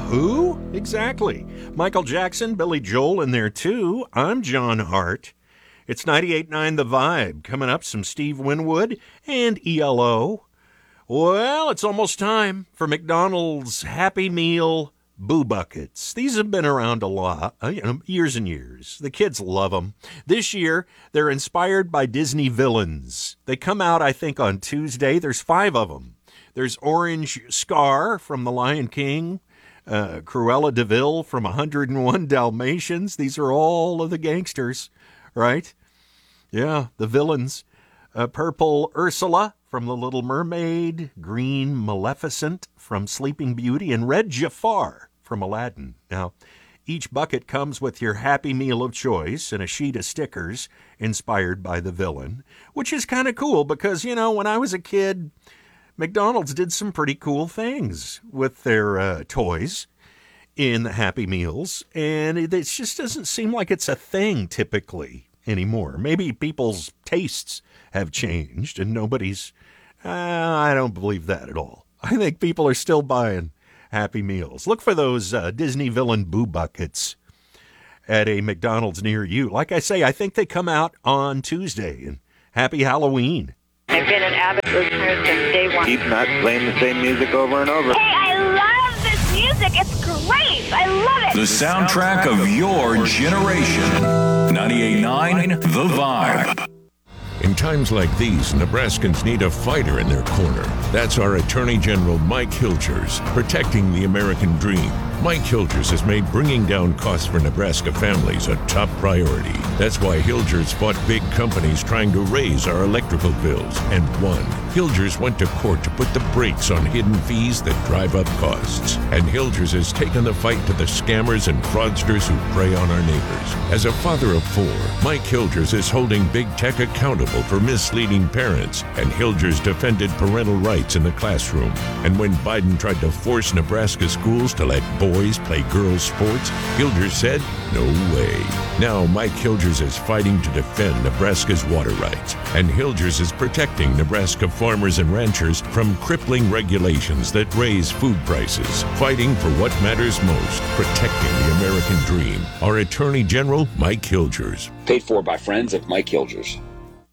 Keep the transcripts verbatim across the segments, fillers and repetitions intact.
Who? Exactly. Michael Jackson, Billy Joel in there too. I'm John Hart. It's ninety-eight point nine The Vibe. Coming up, some Steve Winwood and E L O. Well, it's almost time for McDonald's Happy Meal Boo Buckets. These have been around a lot, uh, you know, years and years. The kids love them. This year, they're inspired by Disney villains. They come out, I think, on Tuesday. There's five of them. There's Orange Scar from The Lion King, uh, Cruella de Vil from one hundred and one Dalmatians. These are all of the gangsters, right? Yeah, the villains. Uh, Purple Ursula from The Little Mermaid, Green Maleficent from Sleeping Beauty, and Red Jafar from Aladdin. Now, each bucket comes with your Happy Meal of choice and a sheet of stickers inspired by the villain, which is kind of cool because, you know, when I was a kid, McDonald's did some pretty cool things with their uh, toys in the Happy Meals, and it, it just doesn't seem like it's a thing typically anymore. Maybe people's tastes have changed, and nobody's... Uh, I don't believe that at all. I think people are still buying Happy Meals. Look for those uh, Disney villain Boo Buckets at a McDonald's near you. Like I say, I think they come out on Tuesday, and happy Halloween. I've been an avid listener since day one. Keep not playing the same music over and over. Hey, I love this music. It's great. I love it. The soundtrack of your generation. ninety-eight point nine The Vibe. In times like these, Nebraskans need a fighter in their corner. That's our Attorney General Mike Hilgers, protecting the American dream. Mike Hilgers has made bringing down costs for Nebraska families a top priority. That's why Hilgers fought big companies trying to raise our electrical bills and won. Hilgers went to court to put the brakes on hidden fees that drive up costs. And Hilgers has taken the fight to the scammers and fraudsters who prey on our neighbors. As a father of four, Mike Hilgers is holding big tech accountable for misleading parents, and Hilgers defended parental rights in the classroom. And when Biden tried to force Nebraska schools to let boys play girls' sports, Hilgers said, no way. Now Mike Hilgers is fighting to defend Nebraska's water rights, and Hilgers is protecting Nebraska farmers and ranchers from crippling regulations that raise food prices, fighting for what matters most, protecting the American dream. Our Attorney General, Mike Hilgers. Paid for by friends of Mike Hilgers.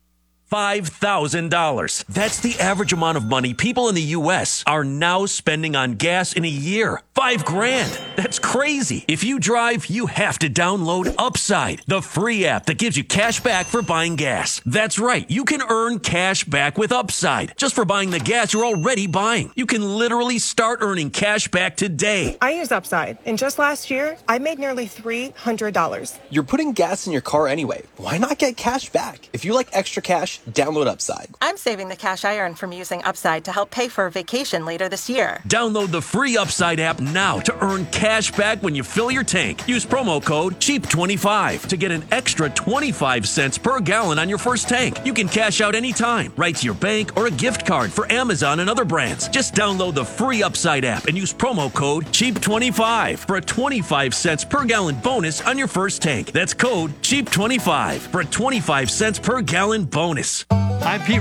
five thousand dollars. That's the average amount of money people in the U S are now spending on gas in a year. Five grand. That's crazy. If you drive, you have to download Upside, the free app that gives you cash back for buying gas. That's right. You can earn cash back with Upside just for buying the gas you're already buying. You can literally start earning cash back today. I use Upside, and just last year, I made nearly three hundred dollars. You're putting gas in your car anyway. Why not get cash back? If you like extra cash, download Upside. I'm saving the cash I earn from using Upside to help pay for a vacation later this year. Download the free Upside app now to earn cash back when you fill your tank. Use promo code cheap twenty-five to get an extra twenty-five cents per gallon on your first tank. You can cash out anytime, right to your bank or a gift card for Amazon and other brands. Just download the free Upside app and use promo code cheap twenty-five for a twenty-five cents per gallon bonus on your first tank. That's code cheap twenty-five for a twenty-five cents per gallon bonus. I'm Pete